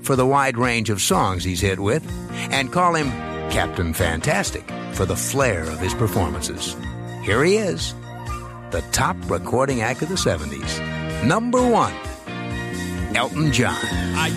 for the wide range of songs he's hit with, and call him Captain Fantastic for the flair of his performances. Here he is, the top recording act of the 70s. Number 1, Elton John. I